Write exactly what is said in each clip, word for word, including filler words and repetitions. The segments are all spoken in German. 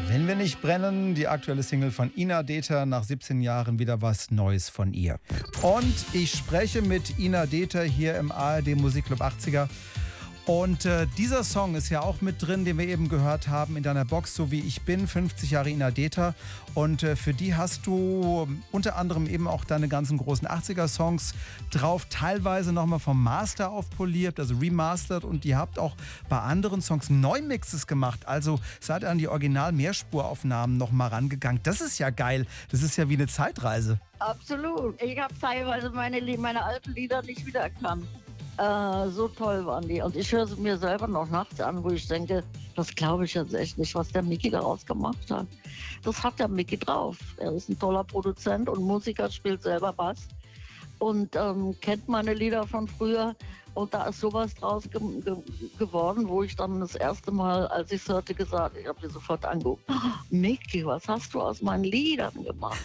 Wenn wir nicht brennen, die aktuelle Single von Ina Deter, nach siebzehn Jahren wieder was Neues von ihr. Und ich spreche mit Ina Deter hier im A R D Musikclub achtziger. Und äh, dieser Song ist ja auch mit drin, den wir eben gehört haben in deiner Box, So wie ich bin, fünfzig Jahre Ina Deter. Und äh, für die hast du unter anderem eben auch deine ganzen großen achtziger-Songs drauf, teilweise nochmal vom Master aufpoliert, also remastered. Und ihr habt auch bei anderen Songs Neumixes gemacht. Also seid ihr an die Original-Mehrspuraufnahmen nochmal rangegangen. Das ist ja geil. Das ist ja wie eine Zeitreise. Absolut. Ich habe teilweise meine, meine alten Lieder nicht wiedererkannt. Äh, so toll waren die. Und ich höre sie mir selber noch nachts an, wo ich denke, das glaube ich jetzt echt nicht, was der Micky daraus gemacht hat. Das hat der Micky drauf. Er ist ein toller Produzent und Musiker, spielt selber Bass und ähm, kennt meine Lieder von früher. Und da ist sowas draus ge ge geworden, wo ich dann das erste Mal, als ich es hörte, gesagt, ich habe dir sofort angeguckt, oh, Micky, was hast du aus meinen Liedern gemacht?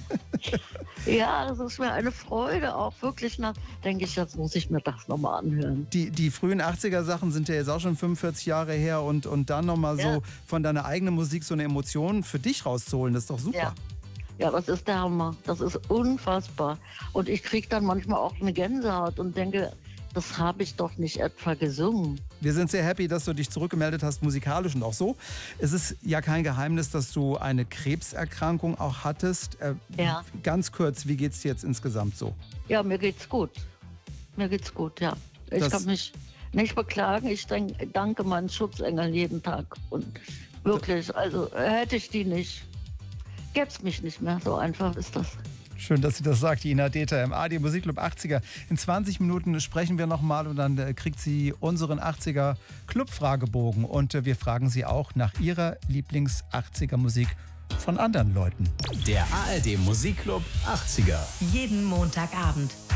Ja, das ist mir eine Freude, auch wirklich nach, denke ich, jetzt muss ich mir das nochmal anhören. Die, die frühen achtziger-Sachen sind ja jetzt auch schon fünfundvierzig Jahre her und, und dann nochmal ja. so von deiner eigenen Musik so eine Emotion für dich rauszuholen, das ist doch super. Ja. Ja, das ist der Hammer. Das ist unfassbar. Und ich kriege dann manchmal auch eine Gänsehaut und denke, das habe ich doch nicht etwa gesungen. Wir sind sehr happy, dass du dich zurückgemeldet hast, musikalisch und auch so. Es ist ja kein Geheimnis, dass du eine Krebserkrankung auch hattest. Äh, ja. Ganz kurz, wie geht's dir jetzt insgesamt so? Ja, mir geht's gut. Mir geht's gut, ja. Ich das kann mich nicht beklagen. Ich denk, danke meinen Schutzengeln jeden Tag. Und wirklich, also hätte ich die nicht, gäb's mich nicht mehr. So einfach ist das. Schön, dass sie das sagt, Ina Deter im A R D Musikclub achtziger. In zwanzig Minuten sprechen wir nochmal und dann äh, kriegt sie unseren achtziger Club-Fragebogen. Und äh, wir fragen sie auch nach ihrer Lieblings-achtziger-Musik von anderen Leuten. Der A R D Musikclub achtziger. Jeden Montagabend